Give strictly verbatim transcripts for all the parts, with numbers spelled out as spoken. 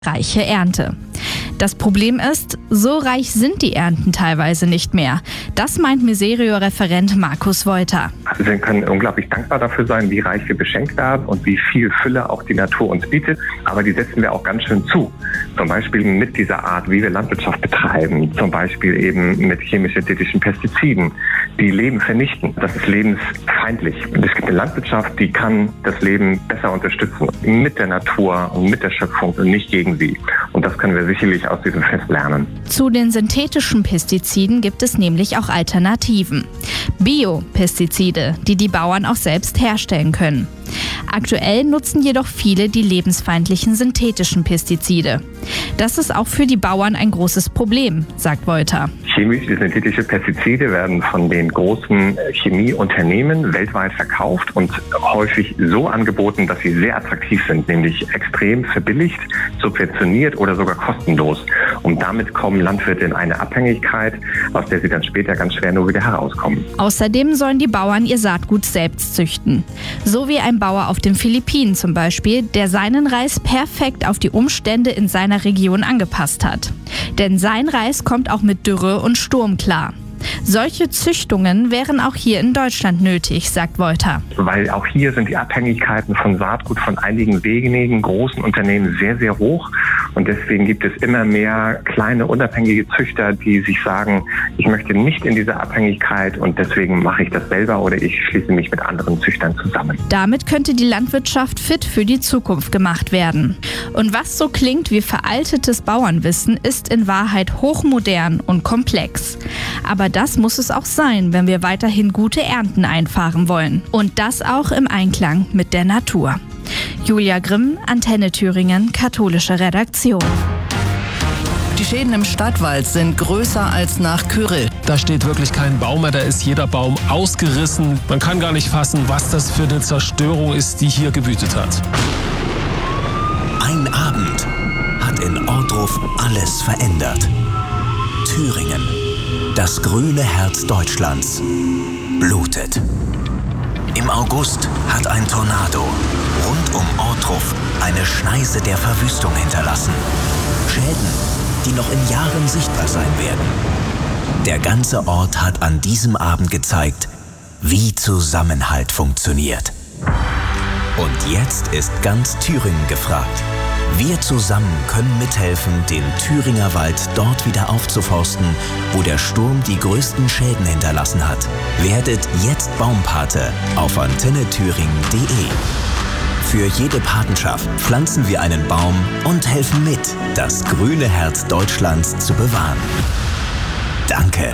reiche Ernte. Das Problem ist, so reich sind die Ernten teilweise nicht mehr. Das meint Miserio-Referent Markus Wolter. Also wir können unglaublich dankbar dafür sein, wie reich wir beschenkt werden und wie viel Fülle auch die Natur uns bietet. Aber die setzen wir auch ganz schön zu. Zum Beispiel mit dieser Art, wie wir Landwirtschaft betreiben. Zum Beispiel eben mit chemisch-synthetischen Pestiziden, die Leben vernichten. Das ist lebensfeindlich. Und es gibt eine Landwirtschaft, die kann das Leben besser unterstützen. Mit der Natur und mit der Schöpfung und nicht gegen sie. Und das können wir sicherlich aus diesem Fest lernen. Zu den synthetischen Pestiziden gibt es nämlich auch Alternativen. Biopestizide, die die Bauern auch selbst herstellen können. Aktuell nutzen jedoch viele die lebensfeindlichen synthetischen Pestizide. Das ist auch für die Bauern ein großes Problem, sagt Wolter. Chemisch-synthetische Pestizide werden von den großen Chemieunternehmen weltweit verkauft und häufig so angeboten, dass sie sehr attraktiv sind, nämlich extrem verbilligt, subventioniert oder sogar kostenlos. Und damit kommen Landwirte in eine Abhängigkeit, aus der sie dann später ganz schwer nur wieder herauskommen. Außerdem sollen die Bauern ihr Saatgut selbst züchten. So wie ein Bauer auf den Philippinen zum Beispiel, der seinen Reis perfekt auf die Umstände in seiner Region angepasst hat. Denn sein Reis kommt auch mit Dürre und Sturm klar. Solche Züchtungen wären auch hier in Deutschland nötig, sagt Wolter. Weil auch hier sind die Abhängigkeiten von Saatgut von einigen wenigen großen Unternehmen sehr, sehr hoch. Und deswegen gibt es immer mehr kleine, unabhängige Züchter, die sich sagen, ich möchte nicht in diese Abhängigkeit und deswegen mache ich das selber oder ich schließe mich mit anderen Züchtern zusammen. Damit könnte die Landwirtschaft fit für die Zukunft gemacht werden. Und was so klingt wie veraltetes Bauernwissen, ist in Wahrheit hochmodern und komplex. Aber das muss es auch sein, wenn wir weiterhin gute Ernten einfahren wollen. Und das auch im Einklang mit der Natur. Julia Grimm, Antenne Thüringen, katholische Redaktion. Die Schäden im Stadtwald sind größer als nach Kyrill. Da steht wirklich kein Baum mehr, da ist jeder Baum ausgerissen. Man kann gar nicht fassen, was das für eine Zerstörung ist, die hier gewütet hat. Ein Abend hat in Ohrdruf alles verändert. Thüringen, das grüne Herz Deutschlands, blutet. Im August hat ein Tornado rund um Ohrdruf eine Schneise der Verwüstung hinterlassen. Schäden, die noch in Jahren sichtbar sein werden. Der ganze Ort hat an diesem Abend gezeigt, wie Zusammenhalt funktioniert. Und jetzt ist ganz Thüringen gefragt. Wir zusammen können mithelfen, den Thüringer Wald dort wieder aufzuforsten, wo der Sturm die größten Schäden hinterlassen hat. Werdet jetzt Baumpate auf antenne thüringen punkt de. Für jede Patenschaft pflanzen wir einen Baum und helfen mit, das grüne Herz Deutschlands zu bewahren. Danke.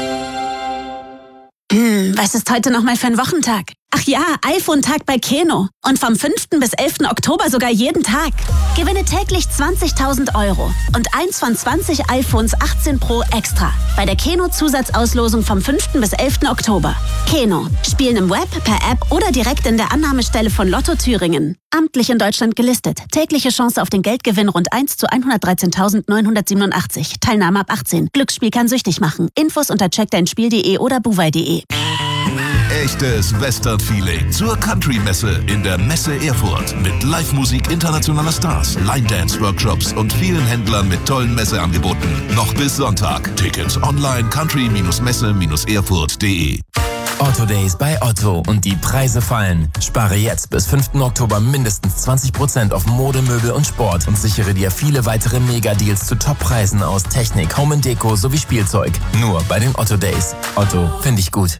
Hm, was ist heute nochmal für ein Wochentag? Ach ja, iPhone-Tag bei Keno. Und vom fünften bis elften Oktober sogar jeden Tag. Gewinne täglich zwanzigtausend Euro und eins von zwanzig iPhones achtzehn Pro extra. Bei der Keno-Zusatzauslosung vom fünften bis elften Oktober. Keno. Spielen im Web, per App oder direkt in der Annahmestelle von Lotto Thüringen. Amtlich in Deutschland gelistet. Tägliche Chance auf den Geldgewinn rund eins zu hundertdreizehntausendneunhundertsiebenundachtzig. Teilnahme ab achtzehn. Glücksspiel kann süchtig machen. Infos unter check dein spiel punkt de oder buwei punkt de. Echtes Western-Feeling zur Country-Messe in der Messe Erfurt. Mit Live-Musik internationaler Stars, Line-Dance-Workshops und vielen Händlern mit tollen Messeangeboten. Noch bis Sonntag. Tickets online country messe erfurt punkt de. Otto Days bei Otto und die Preise fallen. Spare jetzt bis fünften Oktober mindestens zwanzig Prozent auf Mode, Möbel und Sport und sichere dir viele weitere Mega-Deals zu Top-Preisen aus Technik, Home and Deko sowie Spielzeug. Nur bei den Otto Days. Otto, finde ich gut.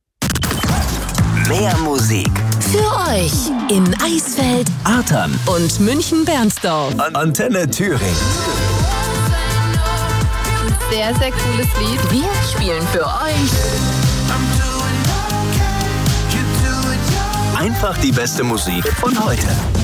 Mehr Musik für euch in Eisfeld, Artern und München-Bernsdorf. An Antenne Thüringen. Sehr, sehr cooles Lied. Wir spielen für euch Einfach die beste Musik von heute.